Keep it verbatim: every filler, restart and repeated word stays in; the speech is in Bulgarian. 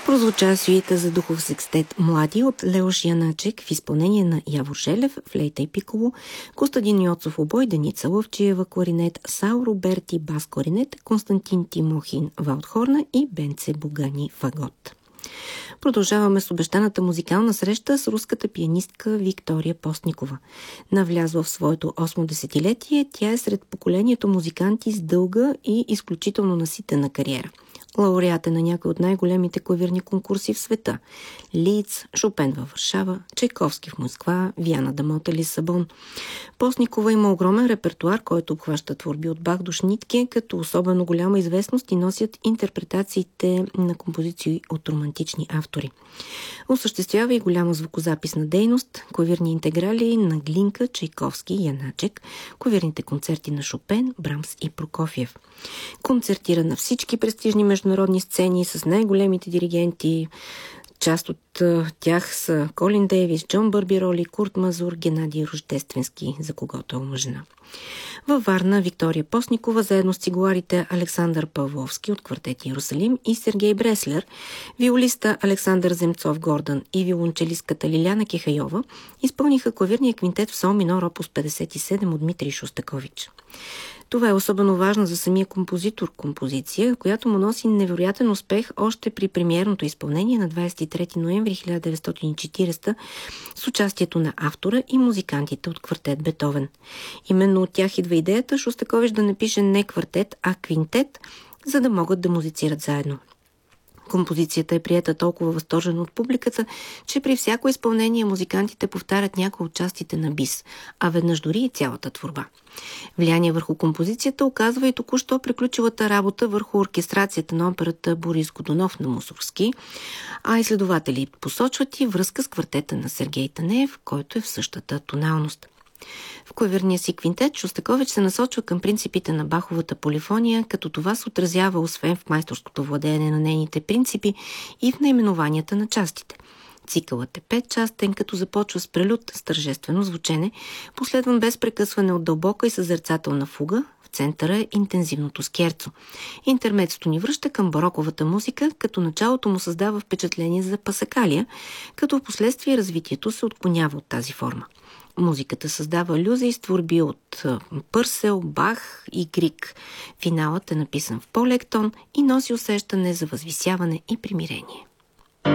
Прозвуча сюита за духов секстет "Млади" от Леош Яначек в изпълнение на Явор Желев, флейта и пиколо, Костадин Йоцов обой, Деница Лъвчиева кларинет, Сауро Берти бас кларинет, Константин Тимохин валдхорна и Бенце Бугани фагот. Продължаваме с обещаната музикална среща с руската пианистка Виктория Постникова. Навлязла в своето осмо десетилетие, тя е сред поколението музиканти с дълга и изключително наситена кариера. Лауреат е на някои от най-големите клавирни конкурси в света. Лиц, Шопен във Варшава, Чайковски в Москва, Виана да Мота, Лисабон. Постникова има огромен репертуар, който обхваща творби от Бах до Шнитке, като особено голяма известност и носят интерпретациите на композиции от романтични автори. Осъществява и голяма звукозаписна дейност, клавирни интеграли на Глинка, Чайковски и Яначек, клавирните концерти на Шопен, Брамс и Прокофиев. Концертира на всички престижни международни сцени с най-големите диригенти. Част от тях са Колин Дейвис, Джон Барбироли, Курт Мазур, Геннадий Рождественски, за когото е омъжена. Във Варна Виктория Постникова заедно с цигуларите Александър Павловски от квартет Иерусалим и Сергей Бреслер, виолиста Александър Земцов-Гордан и виолончелистката Лиляна Кехайова изпълниха клавирния квинтет в сол минор опус петдесет и седем от Дмитрий Шостакович. Това е особено важно за самия композитор композиция, която му носи невероятен успех още при премиерното изпълнение на двадесет и трети ноември хиляда деветстотин и четиридесета с участието на автора и музикантите от квартет Бетовен. Именно от тях идва идеята Шостакович да напише не квартет, а квинтет, за да могат да музицират заедно. Композицията е приета толкова възторжено от публиката, че при всяко изпълнение музикантите повтарят някои от частите на бис, а веднъж дори и цялата творба. Влияние върху композицията оказва и току-що приключилата работа върху оркестрацията на операта Борис Годунов на Мусоргски, а изследователи посочват и връзка с квартета на Сергей Танеев, който е в същата тоналност. В клавирния си квинтет Шостакович се насочва към принципите на Баховата полифония, като това се отразява освен в майсторското владеене на нейните принципи и в наименованията на частите. Цикълът е петчастен, като започва с прелюд с тържествено звучене, последван без прекъсване от дълбока и съзерцателна фуга, в центъра е интензивното скерцо. Интермецето ни връща към бароковата музика, като началото му създава впечатление за пасакалия, като в последствие развитието се отклонява от тази форма. Музиката създава алюзии с творби от Пърсел, Бах и Григ. Финалът е написан в по-лек тон и носи усещане за възвисяване и примирение.